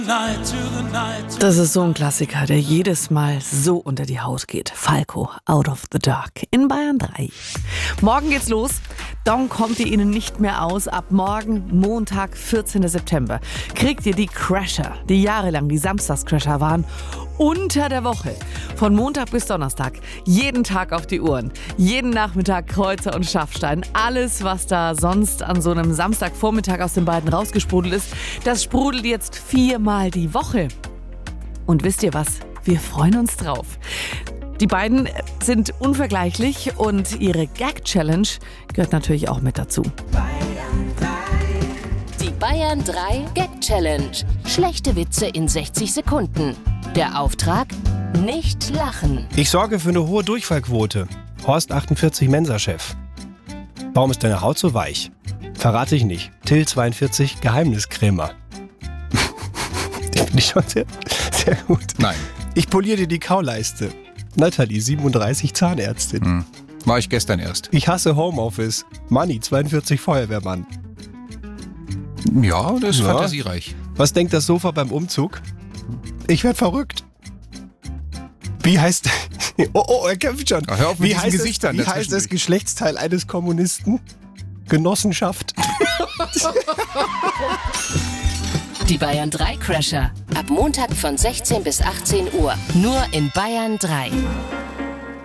Das ist so ein Klassiker, der jedes Mal so unter die Haut geht. Falco, Out of the Dark in Bayern 3. Morgen geht's los. Dann kommt ihr ihnen nicht mehr aus. Ab morgen, Montag, 14. September, kriegt ihr die Crasher, die jahrelang die Samstagscrasher waren, unter der Woche. Von Montag bis Donnerstag. Jeden Tag auf die Uhren. Jeden Nachmittag Kreuzer und Schaffstein. Alles, was da sonst an so einem Samstagvormittag aus den beiden rausgesprudelt ist, das sprudelt jetzt 4-mal die Woche. Und wisst ihr was? Wir freuen uns drauf. Die beiden sind unvergleichlich und ihre Gag-Challenge gehört natürlich auch mit dazu. Die Bayern 3 Gag-Challenge. Schlechte Witze in 60 Sekunden. Der Auftrag? Nicht lachen. Ich sorge für eine hohe Durchfallquote. Horst 48 Mensa-Chef. Warum ist deine Haut so weich? Verrate ich nicht. Till 42 Geheimniskrämer. Den finde ich schon sehr, sehr gut. Nein. Ich poliere dir die Kauleiste. Nathalie 37 Zahnärztin. War ich gestern erst. Ich hasse Homeoffice. Manni 42 Feuerwehrmann. Ja, das ist Ja. fantasiereich. Was denkt das Sofa beim Umzug? Ich werd verrückt. Wie heißt... Oh, er kämpft schon. Ach, hör auf mit Wie diesen heißt Gesichtern Wie heißt das dazwischendurch. Geschlechtsteil eines Kommunisten? Genossenschaft. Die Bayern 3 Crasher. Ab Montag von 16 bis 18 Uhr. Nur in Bayern 3.